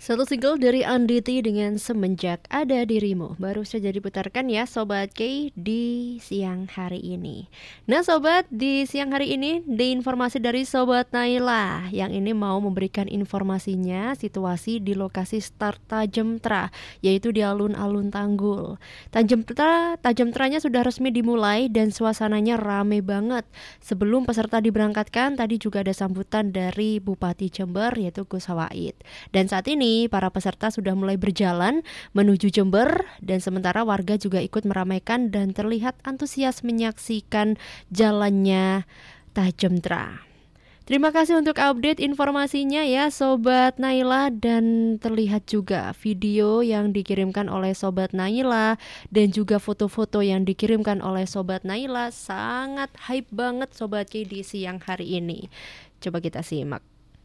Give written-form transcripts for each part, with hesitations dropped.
Satu single dari Anditi dengan Semenjak Ada Dirimu baru saja diputarkan ya Sobat K di siang hari ini. Nah Sobat, di siang hari ini di informasi dari Sobat Naila yang ini mau memberikan informasinya situasi di lokasi start Tajemtra, yaitu di alun-alun Tanggul. Tajemtranya sudah resmi dimulai dan suasananya rame banget. Sebelum peserta diberangkatkan tadi juga ada sambutan dari Bupati Jember yaitu Gus Hawaid. Dan saat ini para peserta sudah mulai berjalan menuju Jember dan sementara warga juga ikut meramaikan dan terlihat antusias menyaksikan jalannya Tajemtra. Terima kasih untuk update informasinya ya Sobat Naila, dan terlihat juga video yang dikirimkan oleh Sobat Naila dan juga foto-foto yang dikirimkan oleh Sobat Naila. Sangat hype banget Sobat Ki di siang hari ini. Coba kita simak.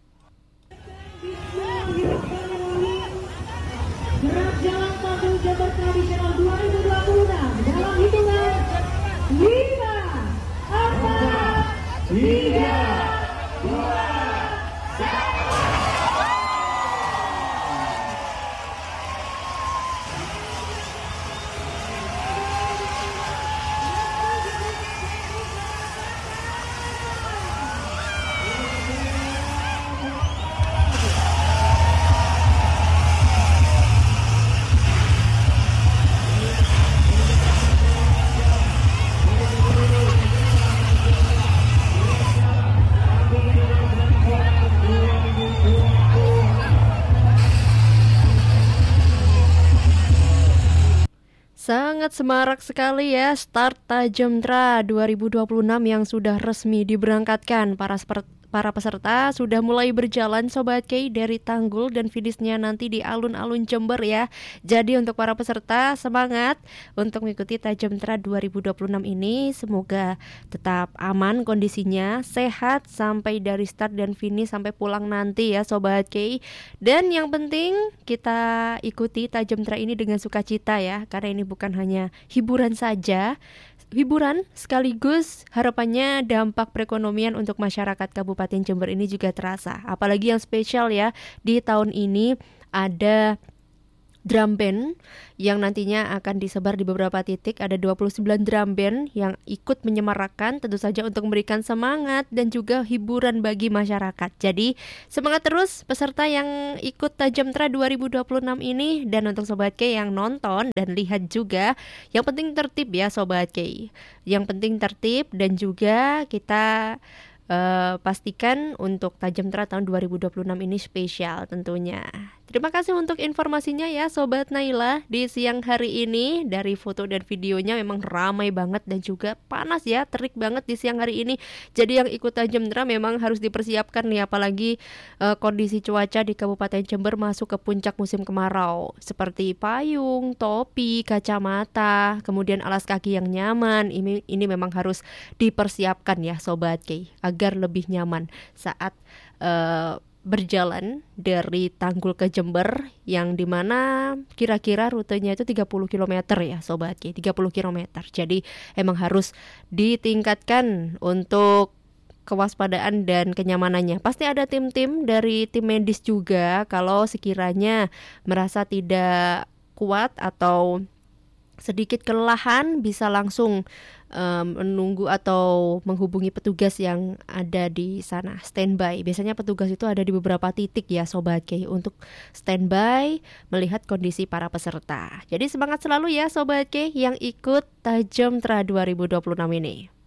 Gerak jalan Tanggul Jember Tradisional 2026 dalam hitungan 5, 4, 3, 2, 1. Sangat semarak sekali ya start Tajemtra 2026 yang sudah resmi diberangkatkan. Para peserta sudah mulai berjalan Sobat K dari Tanggul dan finishnya nanti di alun-alun Jember ya. Jadi untuk para peserta semangat untuk mengikuti Tajemtra 2026 ini. Semoga tetap aman kondisinya, sehat sampai dari start dan finish sampai pulang nanti ya Sobat K. Dan yang penting kita ikuti Tajemtra ini dengan sukacita ya, karena ini bukan hanya hiburan saja. Hiburan sekaligus harapannya dampak perekonomian untuk masyarakat Kabupaten Jember ini juga terasa. Apalagi yang spesial ya, di tahun ini ada drum band yang nantinya akan disebar di beberapa titik. Ada 29 drum band yang ikut menyemarakan tentu saja untuk memberikan semangat dan juga hiburan bagi masyarakat. Jadi semangat terus peserta yang ikut Tajemtra 2026 ini. Dan untuk Sobat K yang nonton dan lihat juga, yang penting tertib ya Sobat K. Yang penting tertib dan juga kita pastikan untuk Tajemtra tahun 2026 ini spesial tentunya. Terima kasih untuk informasinya ya Sobat Naila di siang hari ini. Dari foto dan videonya memang ramai banget dan juga panas ya, terik banget di siang hari ini. Jadi yang ikut Tajemtra memang harus dipersiapkan nih, apalagi kondisi cuaca di Kabupaten Jember masuk ke puncak musim kemarau. Seperti payung, topi, kacamata, kemudian alas kaki yang nyaman. Ini memang harus dipersiapkan ya Sobat K, agar lebih nyaman saat berjalan dari Tanggul ke Jember, yang dimana kira-kira rutenya itu 30 km ya Sobat K, 30 km. Jadi emang harus ditingkatkan untuk kewaspadaan dan kenyamanannya. Pasti ada tim-tim dari tim medis juga kalau sekiranya merasa tidak kuat atau sedikit kelelahan bisa langsung menunggu atau menghubungi petugas yang ada di sana, standby. Biasanya petugas itu ada di beberapa titik ya Sobat K untuk standby melihat kondisi para peserta. Jadi semangat selalu ya Sobat K yang ikut Tajemtra 2026 ini.